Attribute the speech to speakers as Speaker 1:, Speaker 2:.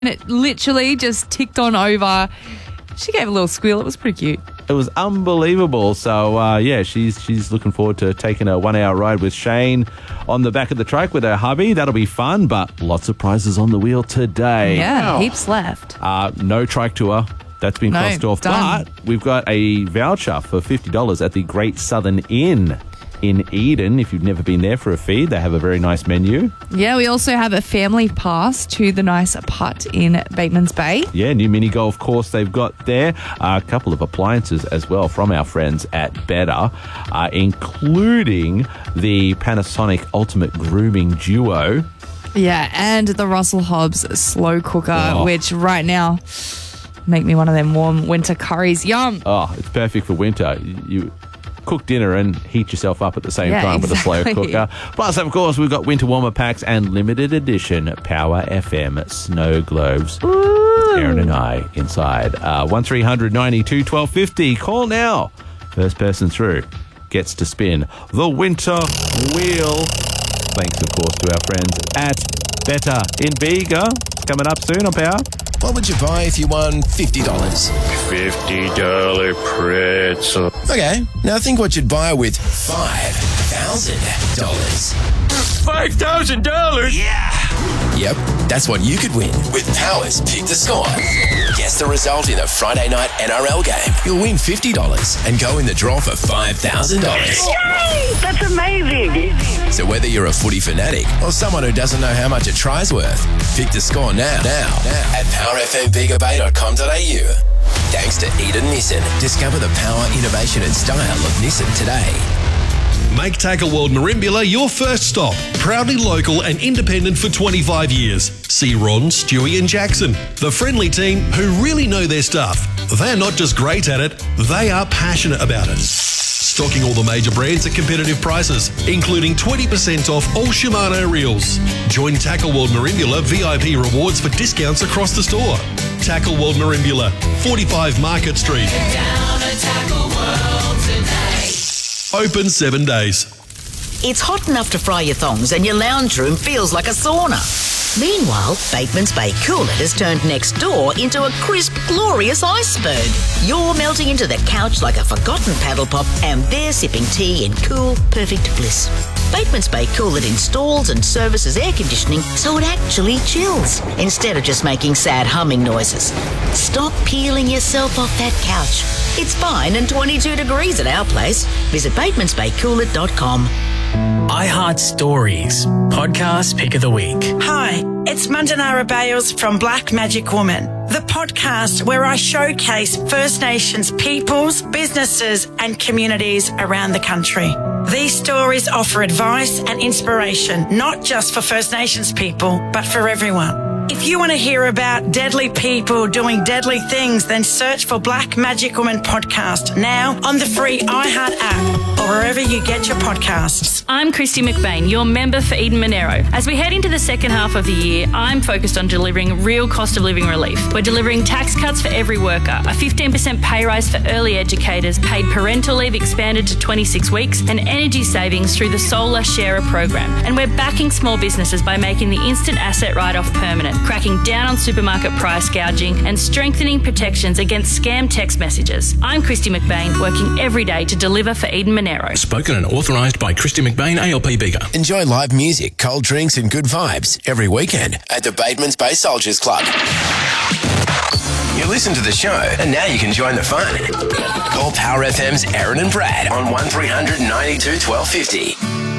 Speaker 1: And it literally just ticked on over. She gave a little squeal. It was pretty cute.
Speaker 2: It was unbelievable. So, she's looking forward to taking a 1 hour ride with Shane on the back of the truck with her hubby. That'll be fun, but lots of prizes on the wheel today.
Speaker 1: Yeah, heaps left.
Speaker 2: No trike tour. That's been crossed off.
Speaker 1: Done.
Speaker 2: But we've got a voucher for $50 at the Great Southern Inn in Eden. If you've never been there for a feed, they have a very nice menu.
Speaker 1: Yeah, we also have a family pass to the nice putt in Bateman's Bay.
Speaker 2: Yeah, new mini golf course they've got there. A couple of appliances as well from our friends at Better, including the Panasonic Ultimate Grooming Duo.
Speaker 1: Yeah, and the Russell Hobbs slow cooker, which right now make me one of them warm winter curries. Yum.
Speaker 2: Oh, it's perfect for winter. You cook dinner and heat yourself up at the same time with a slow cooker. Plus, of course, we've got winter warmer packs and limited edition Power FM snow globes.
Speaker 1: Ooh.
Speaker 2: Aaron and I inside. 1300 92 1250. Call now. First person through gets to spin the winter wheel. Thanks, of course, to our friends at Better in Bega. Coming up soon on Power.
Speaker 3: What would you buy if you won $50?
Speaker 4: $50 pretzel.
Speaker 3: Okay, now think what you'd buy with $5,000.
Speaker 4: $5,000?
Speaker 3: Yeah! Yep, that's what you could win with Power's Pick the Score. Guess the result in a Friday night NRL game. You'll win $50 and go in the draw for $5,000.
Speaker 5: Yay! That's amazing.
Speaker 3: So whether you're a footy fanatic or someone who doesn't know how much a try's worth, pick the score now at powerfmbigabay.com.au. Thanks to Eden Nissan. Discover the power, innovation and style of Nissan today.
Speaker 6: Make Tackle World Merimbula your first stop. Proudly local and independent for 25 years. See Ron, Stewie and Jackson, the friendly team who really know their stuff. They're not just great at it, they are passionate about it. Stocking all the major brands at competitive prices, including 20% off all Shimano reels. Join Tackle World Merimbula VIP rewards for discounts across the store. Tackle World Merimbula, 45 Market Street.
Speaker 7: Down at Tackle World today.
Speaker 6: Open 7 days.
Speaker 8: It's hot enough to fry your thongs and your lounge room feels like a sauna. Meanwhile, Bateman's Bay Cool It has turned next door into a crisp, glorious iceberg. You're melting into the couch like a forgotten paddle pop and they're sipping tea in cool, perfect bliss. Bateman's Bay Cool It installs and services air conditioning so it actually chills instead of just making sad humming noises. Stop peeling yourself off that couch. It's fine and 22 degrees at our place. Visit Bateman'sBayCoolIt.com.
Speaker 9: iHeart Stories, podcast pick of the week.
Speaker 10: Hi, it's Mandanara Bales from Black Magic Woman, the podcast where I showcase First Nations peoples, businesses and communities around the country. These stories offer advice and inspiration, not just for First Nations people, but for everyone. If you want to hear about deadly people doing deadly things, then search for Black Magic Woman Podcast now on the free iHeart app or wherever you get your podcasts.
Speaker 11: I'm Christy McBain, your member for Eden Monero. As we head into the second half of the year, I'm focused on delivering real cost of living relief. We're delivering tax cuts for every worker, a 15% pay rise for early educators, paid parental leave expanded to 26 weeks, and energy savings through the Solar Sharer program. And we're backing small businesses by making the instant asset write-off permanent, cracking down on supermarket price gouging, and strengthening protections against scam text messages. I'm Christy McBain, working every day to deliver for Eden Monero.
Speaker 12: Spoken and authorised by Christy McBain, ALP Bega.
Speaker 3: Enjoy live music, cold drinks and good vibes every weekend at the Bateman's Bay Soldiers Club. You listen to the show and now you can join the fun. Call Power FM's Aaron and Brad on 1300 92 1250.